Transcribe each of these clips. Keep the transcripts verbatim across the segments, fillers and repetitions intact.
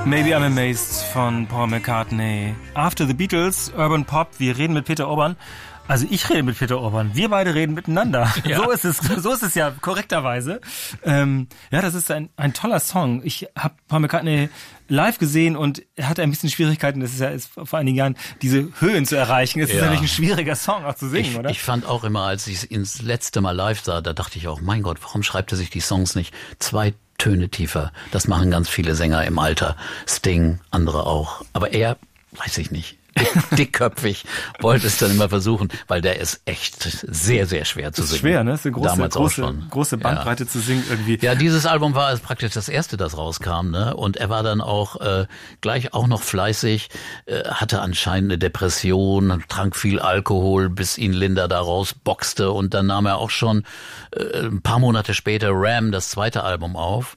Maybe I'm Amazed von Paul McCartney. After the Beatles, Urban Pop, wir reden mit Peter Urban. Also ich rede mit Peter Urban, wir beide reden miteinander. Ja. So ist es, so ist es ja korrekterweise. Ähm, ja, das ist ein, ein toller Song. Ich habe Paul McCartney live gesehen und er hatte ein bisschen Schwierigkeiten, das ist ja ist vor einigen Jahren, diese Höhen zu erreichen. Es ja. ist natürlich ein schwieriger Song auch zu singen, ich, oder? Ich fand auch immer, als ich ihn das letzte Mal live sah, da dachte ich auch, mein Gott, warum schreibt er sich die Songs nicht zwei Töne tiefer? Das machen ganz viele Sänger im Alter. Sting, andere auch. Aber er, weiß ich nicht. Dickköpfig, wollte es dann immer versuchen, weil der ist echt sehr, sehr schwer zu singen. Das ist schwer, ne? Das ist eine große, Damals große, auch schon. große Bandbreite ja. zu singen irgendwie. Ja, dieses Album war praktisch das erste, das rauskam, ne? Und er war dann auch äh, gleich auch noch fleißig, äh, hatte anscheinend eine Depression, trank viel Alkohol, bis ihn Linda da rausboxte, und dann nahm er auch schon äh, ein paar Monate später Ram, das zweite Album, auf.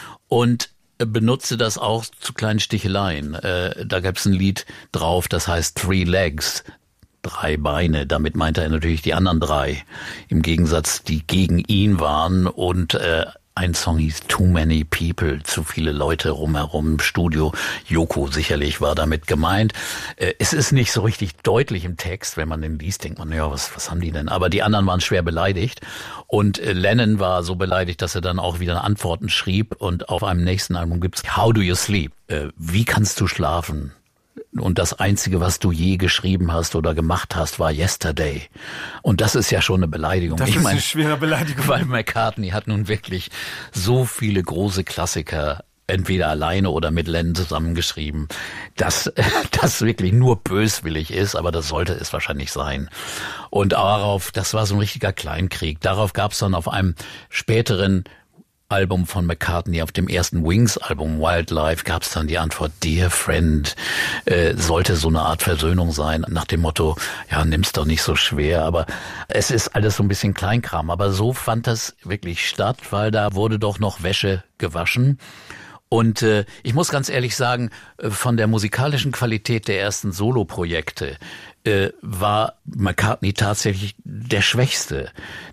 Und benutzte das auch zu kleinen Sticheleien. Äh, da gab es ein Lied drauf, das heißt Three Legs, drei Beine. Damit meinte er natürlich die anderen drei, im Gegensatz, die gegen ihn waren. Und äh, ein Song hieß Too Many People, zu viele Leute rumherum im Studio. Yoko sicherlich war damit gemeint. Äh, es ist nicht so richtig deutlich im Text, wenn man den liest, denkt man, ja, was, was haben die denn? Aber die anderen waren schwer beleidigt. Und äh, Lennon war so beleidigt, dass er dann auch wieder Antworten schrieb. Und auf einem nächsten Album gibt's How Do You Sleep? Äh, wie kannst du schlafen? Und das Einzige, was du je geschrieben hast oder gemacht hast, war Yesterday. Und das ist ja schon eine Beleidigung. Das ich ist meine, eine schwere Beleidigung. Weil McCartney hat nun wirklich so viele große Klassiker entweder alleine oder mit Lennon zusammengeschrieben, dass das wirklich nur böswillig ist, aber das sollte es wahrscheinlich sein. Und darauf, das war so ein richtiger Kleinkrieg. Darauf gab es dann auf einem späteren Album von McCartney, auf dem ersten Wings-Album Wildlife, gab es dann die Antwort, Dear Friend, äh, sollte so eine Art Versöhnung sein, nach dem Motto, ja, nimm's doch nicht so schwer, aber es ist alles so ein bisschen Kleinkram, aber so fand das wirklich statt, weil da wurde doch noch Wäsche gewaschen. Und äh, ich muss ganz ehrlich sagen, von der musikalischen Qualität der ersten Solo-Projekte äh, war McCartney tatsächlich der Schwächste,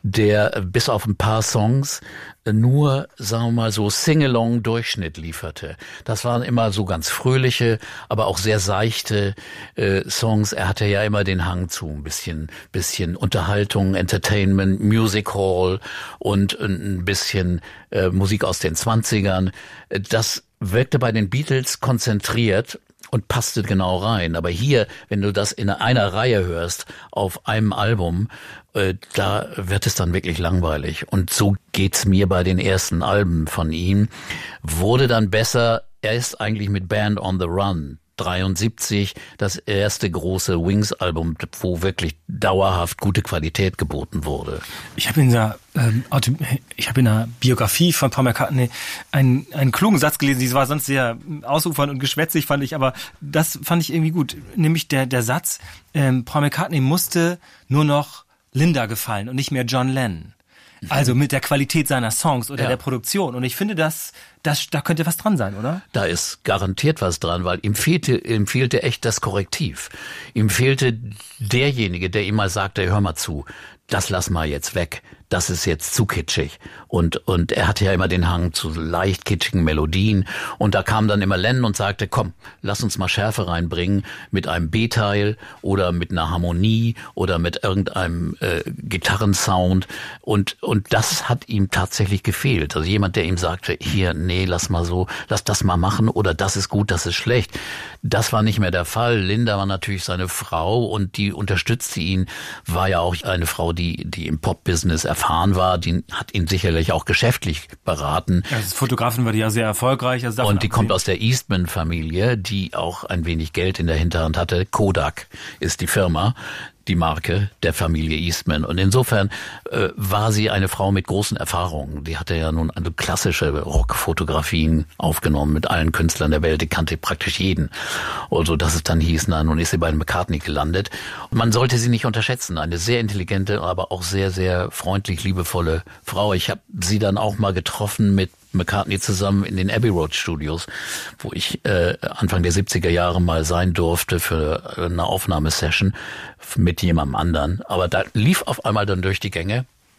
der bis auf ein paar Songs nur, sagen wir mal, so Sing-Along-Durchschnitt lieferte. Das waren immer so ganz fröhliche, aber auch sehr seichte äh, Songs. Er hatte ja immer den Hang zu ein bisschen, bisschen Unterhaltung, Entertainment, Music Hall und ein bisschen äh, Musik aus den Zwanzigern. Das wirkte bei den Beatles konzentriert und passte genau rein. Aber hier, wenn du das in einer Reihe hörst, auf einem Album, äh, da wird es dann wirklich langweilig. Und so geht's mir bei den ersten Alben von ihm. Wurde dann besser, er ist eigentlich mit Band on the Run dreiundsiebzig das erste große Wings-Album, wo wirklich dauerhaft gute Qualität geboten wurde. Ich habe in der ähm, Auto, ich habe in der Biografie von Paul McCartney einen einen klugen Satz gelesen. Die war sonst sehr ausufernd und geschwätzig, fand ich, aber das fand ich irgendwie gut. Nämlich der der Satz: ähm, Paul McCartney musste nur noch Linda gefallen und nicht mehr John Lennon. Also mit der Qualität seiner Songs oder ja. der Produktion. Und ich finde, das, das, da könnte was dran sein, oder? Da ist garantiert was dran, weil ihm fehlte, ihm fehlte echt das Korrektiv. Ihm fehlte derjenige, der ihm mal sagte, hör mal zu, das lass mal jetzt weg. Das ist jetzt zu kitschig. Und, und er hatte ja immer den Hang zu leicht kitschigen Melodien. Und da kam dann immer Lennon und sagte, komm, lass uns mal Schärfe reinbringen mit einem B-Teil oder mit einer Harmonie oder mit irgendeinem äh, Gitarrensound. Und, und das hat ihm tatsächlich gefehlt. Also jemand, der ihm sagte, hier, nee, lass mal so, lass das mal machen oder das ist gut, das ist schlecht. Das war nicht mehr der Fall. Linda war natürlich seine Frau und die unterstützte ihn, war ja auch eine Frau, die, die im Pop-Business erfahren war, die hat ihn sicherlich auch geschäftlich beraten. Ja, als Fotografin war die ja sehr erfolgreich. Also und die kommt aus der Eastman-Familie, die auch ein wenig Geld in der Hinterhand hatte. Kodak ist die Firma, die Marke der Familie Eastman. Und insofern äh, war sie eine Frau mit großen Erfahrungen. Die hatte ja nun also klassische Rockfotografien aufgenommen mit allen Künstlern der Welt. Die kannte praktisch jeden. Also dass es dann hieß, na, nun ist sie bei McCartney gelandet. Und man sollte sie nicht unterschätzen. Eine sehr intelligente, aber auch sehr, sehr freundlich, liebevolle Frau. Ich habe sie dann auch mal getroffen mit McCartney zusammen in den Abbey Road Studios, wo ich äh, Anfang der siebziger Jahre mal sein durfte für eine Aufnahmesession mit jemandem anderen. Aber da lief auf einmal dann durch die Gänge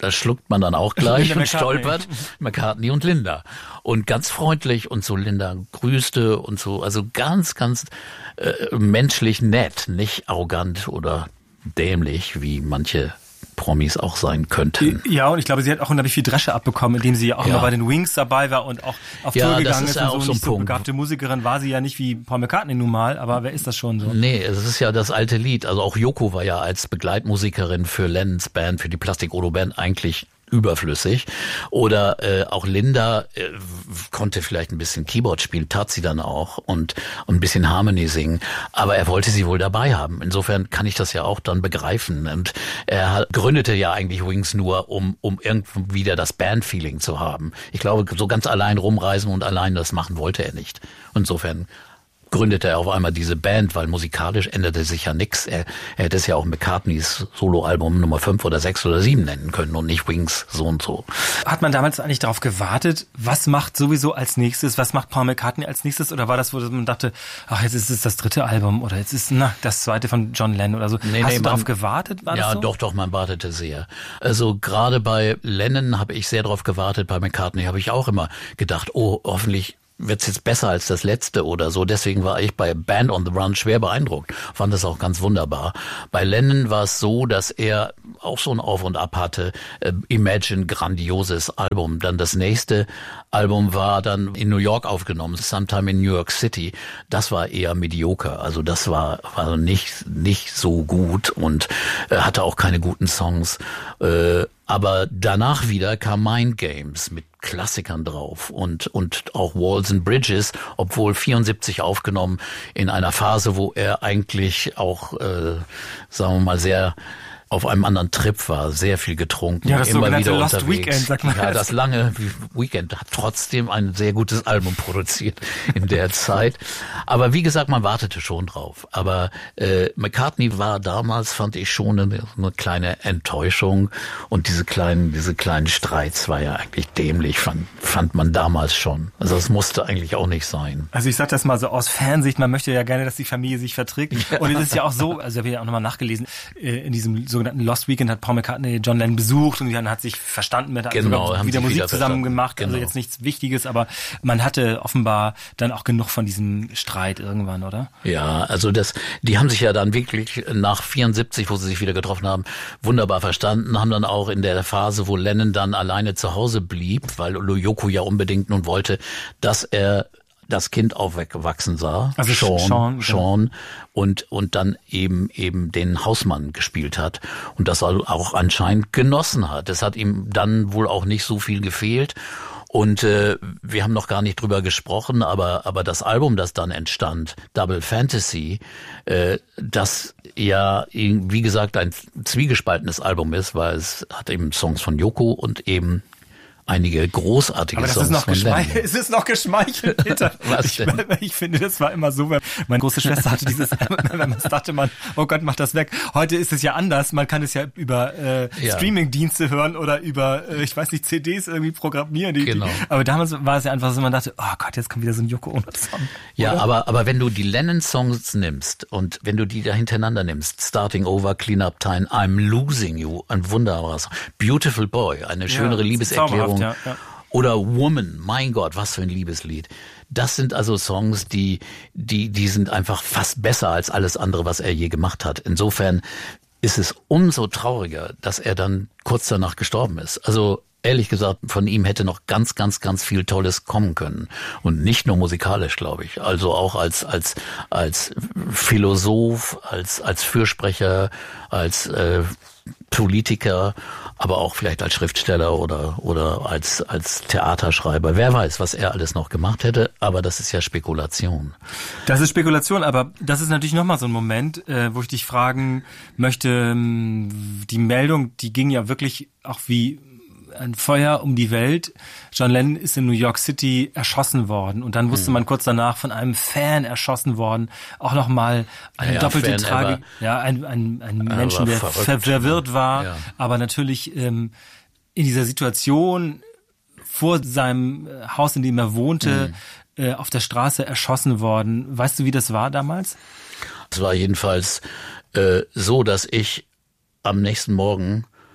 das schluckt man dann auch gleich Linda und McCartney. stolpert. McCartney und Linda. Und ganz freundlich und so Linda grüßte und so, also ganz, ganz äh, menschlich nett, nicht arrogant oder dämlich, wie manche Promis auch sein könnten. Ja, und ich glaube, sie hat auch unheimlich viel Dresche abbekommen, indem sie ja auch Ja. mal bei den Wings dabei war und auch auf Ja, Tour das gegangen ist ist ja und auch so. so ein Nicht so Punkt. begabte Musikerin war sie ja nicht wie Paul McCartney nun mal, aber wer ist das schon so? Nee, es ist ja das alte Lied. Also auch Yoko war ja als Begleitmusikerin für Lennons Band, für die Plastic Ono Band eigentlich überflüssig. Oder äh, auch Linda äh, konnte vielleicht ein bisschen Keyboard spielen, tat sie dann auch und, und ein bisschen Harmony singen. Aber er wollte sie wohl dabei haben. Insofern kann ich das ja auch dann begreifen. Und er hat, gründete ja eigentlich Wings nur, um, um irgendwie wieder das Band-Feeling zu haben. Ich glaube, so ganz allein rumreisen und allein das machen wollte er nicht. Insofern gründete er auf einmal diese Band, weil musikalisch änderte sich ja nix. Er, er hätte es ja auch McCartneys Soloalbum Nummer fünf oder sechs oder sieben nennen können und nicht Wings so und so. Hat man damals eigentlich darauf gewartet, was macht sowieso als nächstes, was macht Paul McCartney als nächstes? Oder war das, wo man dachte, ach, jetzt ist es das dritte Album oder jetzt ist na, das zweite von John Lennon oder so. Nee, Hast nee, du man, darauf gewartet? War ja, das so? doch, doch, man wartete sehr. Also gerade bei Lennon habe ich sehr darauf gewartet, bei McCartney habe ich auch immer gedacht, oh, hoffentlich wird's jetzt besser als das letzte oder so. Deswegen war ich bei Band on the Run schwer beeindruckt. Fand das auch ganz wunderbar. Bei Lennon war es so, dass er auch so ein Auf und Ab hatte. Äh, Imagine, grandioses Album. Dann das nächste Album war dann in New York aufgenommen, Sometime in New York City. Das war eher mediocre. Also das war, war nicht, nicht so gut und äh, hatte auch keine guten Songs. Äh, aber danach wieder kam Mind Games mit Klassikern drauf und und auch Walls and Bridges, obwohl vierundsiebzig aufgenommen in einer Phase, wo er eigentlich auch, äh, sagen wir mal, sehr auf einem anderen Trip war, sehr viel getrunken, ja, das immer sogenannte wieder Lost unterwegs. Weekend, sagt man. Ja, das lange Weekend hat trotzdem ein sehr gutes Album produziert in der Zeit. Aber wie gesagt, man wartete schon drauf. Aber äh, McCartney war damals, fand ich schon eine, eine kleine Enttäuschung und diese kleinen, diese kleinen Streits war ja eigentlich dämlich, fand, fand man damals schon. Also das musste eigentlich auch nicht sein. Also ich sag das mal so aus Fansicht, man möchte ja gerne, dass die Familie sich verträgt. Ja. Und es ist ja auch so, also ich habe ja auch nochmal nachgelesen, in diesem sogenannten Lost Weekend hat Paul McCartney John Lennon besucht und dann hat sich verstanden mit, genau, sogar haben wieder Musik wieder zusammen gemacht, genau. Also jetzt nichts Wichtiges, aber man hatte offenbar dann auch genug von diesem Streit irgendwann, oder? Ja, also das, die haben sich ja dann wirklich nach vierundsiebzig, wo sie sich wieder getroffen haben, wunderbar verstanden, haben dann auch in der Phase, wo Lennon dann alleine zu Hause blieb, weil Yoko ja unbedingt nun wollte, dass er das Kind aufwachsen sah, also Sean, Sean, Sean und und dann eben eben den Hausmann gespielt hat und das auch anscheinend genossen hat. Es hat ihm dann wohl auch nicht so viel gefehlt und äh, wir haben noch gar nicht drüber gesprochen, aber aber das Album, das dann entstand, Double Fantasy, äh, das ja wie gesagt ein zwiegespaltenes Album ist, weil es hat eben Songs von Yoko und eben einige großartige aber das Songs ist noch von geschmeichelt, Lennon. es ist noch geschmeichelt, Peter. Was ich, denn? ich finde, das war immer so, weil meine große Schwester hatte dieses, wenn man dachte man, oh Gott, mach das weg. Heute ist es ja anders, man kann es ja über äh, Ja. Streaming-Dienste hören oder über, äh, ich weiß nicht, C Ds irgendwie programmieren. Die, Genau. die, aber damals war es ja einfach so, man dachte, oh Gott, jetzt kommt wieder so ein Yoko Ono-Song. Ja, oder? aber aber wenn du die Lennon-Songs nimmst und wenn du die da hintereinander nimmst, Starting Over, Clean Up Time, I'm Losing You, ein wunderbares, Beautiful Boy, eine schönere Ja, Liebeserklärung. zauberhaft, ja, ja. Oder Woman, mein Gott, was für ein Liebeslied. Das sind also Songs, die, die, die sind einfach fast besser als alles andere, was er je gemacht hat. Insofern ist es umso trauriger, dass er dann kurz danach gestorben ist. Also ehrlich gesagt, von ihm hätte noch ganz, ganz, ganz viel Tolles kommen können. Und nicht nur musikalisch, glaube ich. Also auch als, als, als Philosoph, als, als Fürsprecher, als, äh, Politiker, aber auch vielleicht als Schriftsteller oder oder als als Theaterschreiber. Wer weiß, was er alles noch gemacht hätte, aber das ist ja Spekulation. Das ist Spekulation, aber das ist natürlich nochmal so ein Moment, äh, wo ich dich fragen möchte, die Meldung, die ging ja wirklich auch wie ein Feuer um die Welt. John Lennon ist in New York City erschossen worden und dann wusste hm. man kurz danach von einem Fan erschossen worden. Auch nochmal eine ja, doppelte Fan, Tragik. war, Ja, ein, ein, ein Menschen, der verrückt, ver verwirrt war, ja. aber natürlich ähm, in dieser Situation vor seinem Haus, in dem er wohnte, hm. äh, auf der Straße erschossen worden. Weißt du, wie das war damals? Es war jedenfalls äh, so, dass ich am nächsten Morgen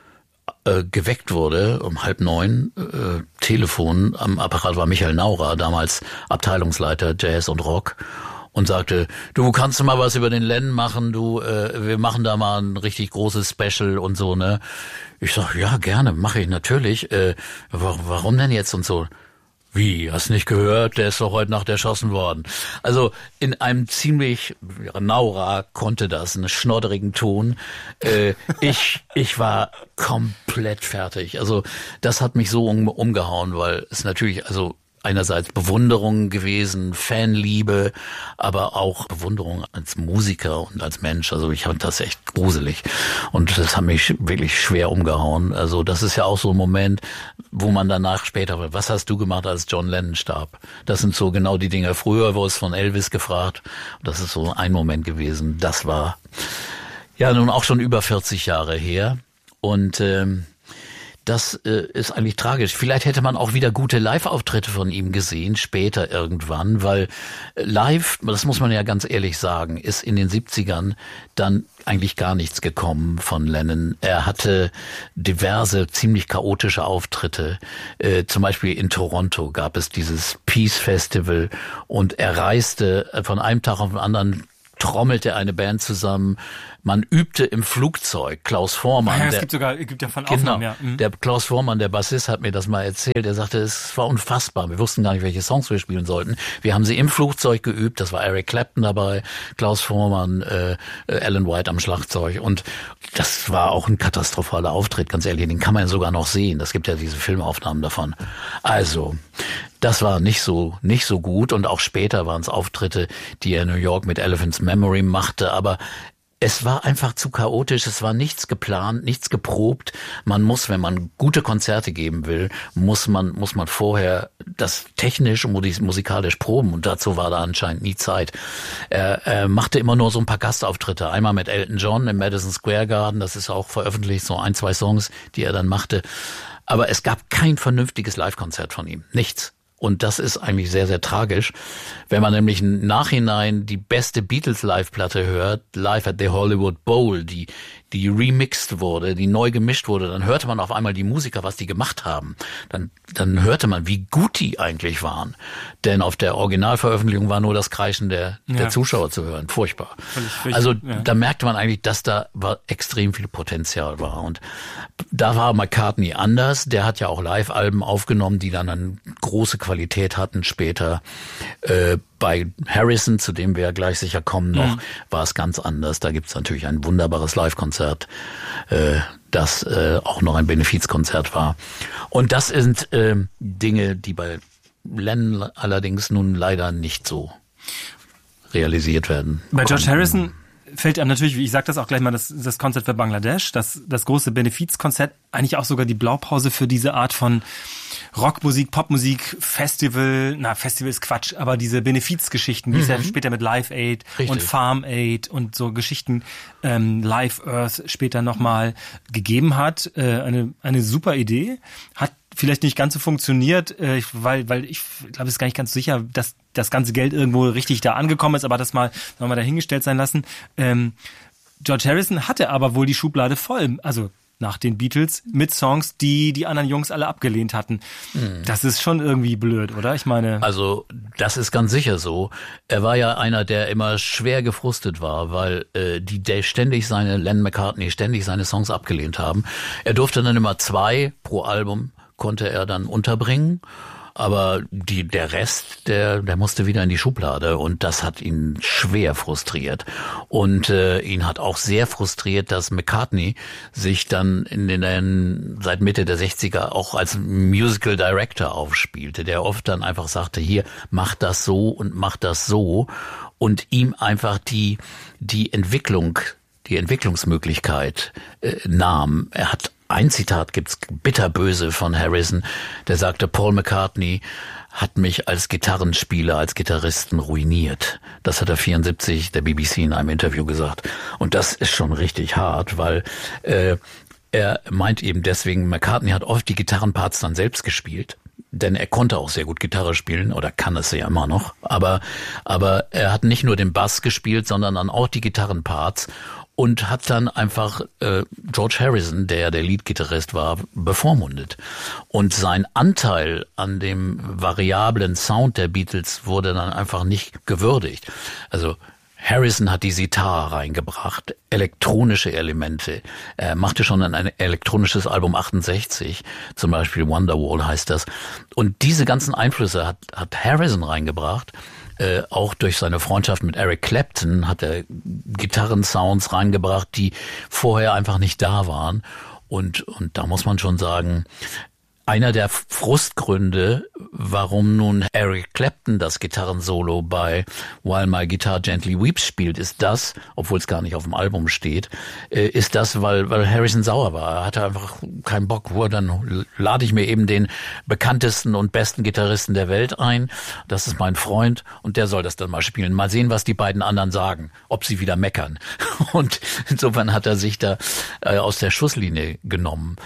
äh, geweckt wurde um halb neun, äh, Telefon, am Apparat war Michael Naurer, damals Abteilungsleiter Jazz und Rock, und sagte, du kannst du mal was über den Len machen, du, äh, wir machen da mal ein richtig großes Special und so, ne? Ich sag, ja, gerne, mache ich natürlich. Äh, warum denn jetzt und so? Wie, hast nicht gehört? Der ist doch heute Nacht erschossen worden. Also in einem ziemlich, Naurer konnte das, einen schnodderigen Ton. Äh, ich ich war komplett fertig. Also das hat mich so um, umgehauen, weil es natürlich, also einerseits Bewunderung gewesen, Fanliebe, aber auch Bewunderung als Musiker und als Mensch. Also ich fand das echt gruselig und das hat mich wirklich schwer umgehauen. Also das ist ja auch so ein Moment, wo man danach später, was hast du gemacht, als John Lennon starb? Das sind so genau die Dinge. Früher wurde es von Elvis gefragt. Das ist so ein Moment gewesen. Das war ja nun auch schon über vierzig Jahre her und ähm, das äh, ist eigentlich tragisch. Vielleicht hätte man auch wieder gute Live-Auftritte von ihm gesehen, später irgendwann, weil live, das muss man ja ganz ehrlich sagen, ist in den siebzigern dann eigentlich gar nichts gekommen von Lennon. Er hatte diverse, ziemlich chaotische Auftritte. Äh, zum Beispiel in Toronto gab es dieses Peace Festival und er reiste von einem Tag auf den anderen, trommelte eine Band zusammen. Man übte im Flugzeug. Klaus Voormann. Ja, es der, gibt sogar, gibt ja von Aufnahmen, genau, ja. Mhm. Der Klaus Voormann, der Bassist, hat mir das mal erzählt. Er sagte, es war unfassbar. Wir wussten gar nicht, welche Songs wir spielen sollten. Wir haben sie im Flugzeug geübt. Das war Eric Clapton dabei, Klaus Voormann, äh, Alan White am Schlagzeug. Und das war auch ein katastrophaler Auftritt, ganz ehrlich. Den kann man sogar noch sehen. Das gibt ja diese Filmaufnahmen davon. Also, das war nicht so, nicht so gut. Und auch später waren es Auftritte, die er in New York mit Elephant's Memory machte. Aber es war einfach zu chaotisch, es war nichts geplant, nichts geprobt. Man muss, wenn man gute Konzerte geben will, muss man muss man vorher das technisch und musikalisch proben und dazu war da anscheinend nie Zeit. Er, er machte immer nur so ein paar Gastauftritte, einmal mit Elton John im Madison Square Garden, das ist auch veröffentlicht, so ein, zwei Songs, die er dann machte. Aber es gab kein vernünftiges Live-Konzert von ihm, nichts. Und das ist eigentlich sehr, sehr tragisch. Wenn man nämlich im Nachhinein die beste Beatles-Live-Platte hört, Live at the Hollywood Bowl, die die remixed wurde, die neu gemischt wurde, dann hörte man auf einmal die Musiker, was die gemacht haben. Dann, dann hörte man, wie gut die eigentlich waren. Denn auf der Originalveröffentlichung war nur das Kreischen der, ja. der Zuschauer zu hören. Furchtbar. Völlig, völlig, also ja. Da merkte man eigentlich, dass da war extrem viel Potenzial war. Und da war McCartney anders. Der hat ja auch Live-Alben aufgenommen, die dann eine große Qualität hatten später. Äh, bei Harrison, zu dem wir ja gleich sicher kommen noch, mhm. war es ganz anders. Da gibt's natürlich ein wunderbares Live-Konzert, äh, das äh, auch noch ein Benefizkonzert war. Und das sind äh, Dinge, die bei Lennon allerdings nun leider nicht so realisiert werden. Bei George Harrison fällt einem natürlich, wie ich sage das auch gleich mal, das, das Konzert für Bangladesch, das, das große Benefizkonzert, eigentlich auch sogar die Blaupause für diese Art von Rockmusik, Popmusik, Festival, na Festival ist Quatsch, aber diese Benefizgeschichten, wie mhm. es ja später mit Live Aid Richtig. Und Farm Aid und so Geschichten, ähm, Live Earth später nochmal gegeben hat, äh, eine eine super Idee, hat vielleicht nicht ganz so funktioniert, äh, weil weil ich glaube, es ist gar nicht ganz sicher, dass das ganze Geld irgendwo richtig da angekommen ist, aber das mal noch mal dahingestellt sein lassen. Ähm, George Harrison hatte aber wohl die Schublade voll, also nach den Beatles, mit Songs, die die anderen Jungs alle abgelehnt hatten. Hm. Das ist schon irgendwie blöd, oder? Ich meine... Also, das ist ganz sicher so. Er war ja einer, der immer schwer gefrustet war, weil äh, die der ständig seine, Lennon McCartney, ständig seine Songs abgelehnt haben. Er durfte dann immer zwei pro Album, konnte er dann unterbringen. Aber die, der Rest, der, der musste wieder in die Schublade und das hat ihn schwer frustriert. Und äh, ihn hat auch sehr frustriert, dass McCartney sich dann in den, seit Mitte der sechziger auch als Musical Director aufspielte, der oft dann einfach sagte, hier, mach das so und mach das so und ihm einfach die, die Entwicklung, die Entwicklungsmöglichkeit äh, nahm. Er hat Ein Zitat gibt's bitterböse von Harrison, der sagte, Paul McCartney hat mich als Gitarrenspieler, als Gitarristen ruiniert. Das hat er vierundsiebzig der B B C in einem Interview gesagt. Und das ist schon richtig hart, weil äh, er meint eben deswegen, McCartney hat oft die Gitarrenparts dann selbst gespielt. Denn er konnte auch sehr gut Gitarre spielen, oder kann es ja immer noch. Aber, aber er hat nicht nur den Bass gespielt, sondern dann auch die Gitarrenparts. und hat dann einfach äh, George Harrison, der der Leadgitarrist war, bevormundet. Und sein Anteil an dem variablen Sound der Beatles wurde dann einfach nicht gewürdigt. Also Harrison hat die Sitar reingebracht, elektronische Elemente. Er machte schon ein elektronisches Album achtundsechzig, zum Beispiel Wonderwall heißt das. Und diese ganzen Einflüsse hat, hat Harrison reingebracht. Äh, auch durch seine Freundschaft mit Eric Clapton hat er Gitarrensounds reingebracht, die vorher einfach nicht da waren. Und, und da muss man schon sagen, einer der Frustgründe, warum nun Eric Clapton das Gitarrensolo bei While My Guitar Gently Weeps spielt, ist das, obwohl es gar nicht auf dem Album steht, ist das, weil, weil Harrison sauer war. Er hatte einfach keinen Bock. Dann lade ich mir eben den bekanntesten und besten Gitarristen der Welt ein. Das ist mein Freund und der soll das dann mal spielen. Mal sehen, was die beiden anderen sagen, ob sie wieder meckern. Und insofern hat er sich da aus der Schusslinie genommen.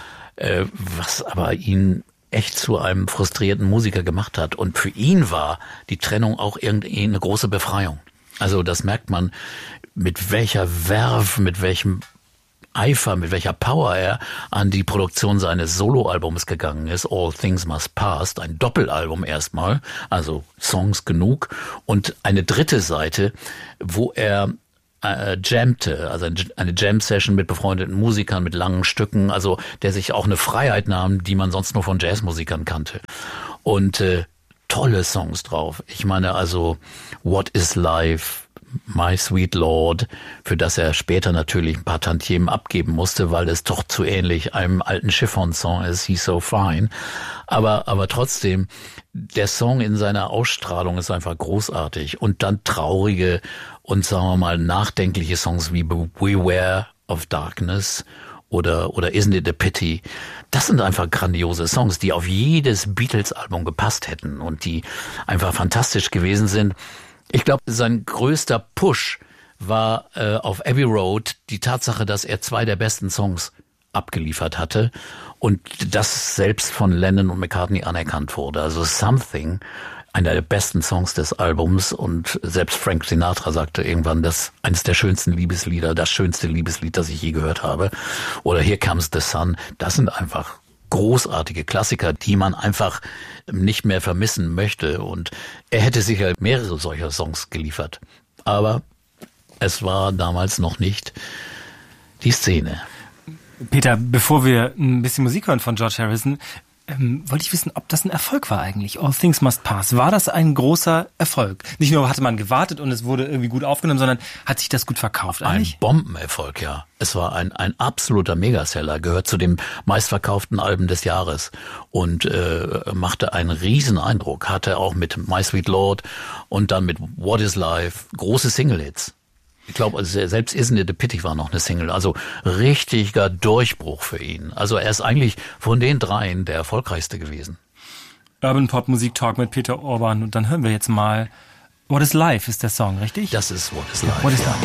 Was aber ihn echt zu einem frustrierten Musiker gemacht hat. Und für ihn war die Trennung auch irgendwie eine große Befreiung. Also das merkt man, mit welcher Verve, mit welchem Eifer, mit welcher Power er an die Produktion seines Soloalbums gegangen ist. All Things Must Pass, ein Doppelalbum erstmal, also Songs genug. Und eine dritte Seite, wo er Äh, jammte, also eine Jam-Session mit befreundeten Musikern, mit langen Stücken, also der sich auch eine Freiheit nahm, die man sonst nur von Jazzmusikern kannte. Und äh, tolle Songs drauf. Ich meine also What is Life, My Sweet Lord, für das er später natürlich ein paar Tantiemen abgeben musste, weil es doch zu ähnlich einem alten Chiffon-Song ist, He's So Fine. Aber, aber trotzdem, der Song in seiner Ausstrahlung ist einfach großartig. Und dann traurige und, sagen wir mal, nachdenkliche Songs wie Beware of Darkness oder, oder Isn't It a Pity. Das sind einfach grandiose Songs, die auf jedes Beatles-Album gepasst hätten und die einfach fantastisch gewesen sind. Ich glaube, sein größter Push war äh, auf Abbey Road die Tatsache, dass er zwei der besten Songs abgeliefert hatte und das selbst von Lennon und McCartney anerkannt wurde. Also Something, einer der besten Songs des Albums, und selbst Frank Sinatra sagte irgendwann, das eines der schönsten Liebeslieder, das schönste Liebeslied, das ich je gehört habe. Oder Here Comes the Sun. Das sind einfach großartige Klassiker, die man einfach nicht mehr vermissen möchte. Und er hätte sicher mehrere solcher Songs geliefert. Aber es war damals noch nicht die Szene. Peter, bevor wir ein bisschen Musik hören von George Harrison, ähm, wollte ich wissen, ob das ein Erfolg war eigentlich. All Things Must Pass. War das ein großer Erfolg? Nicht nur hatte man gewartet und es wurde irgendwie gut aufgenommen, sondern hat sich das gut verkauft eigentlich? Ein Bombenerfolg, ja. Es war ein, ein absoluter Megaseller, gehört zu den meistverkauften Alben des Jahres und äh, machte einen riesen Eindruck. Hatte auch mit My Sweet Lord und dann mit What is Life große Single-Hits. Ich glaube, also selbst Isn't It a Pity war noch eine Single. Also richtiger Durchbruch für ihn. Also er ist eigentlich von den dreien der erfolgreichste gewesen. Urban Pop Musik Talk mit Peter Orban. Und dann hören wir jetzt mal What is Life ist der Song, richtig? Das ist What is Life. What is Life?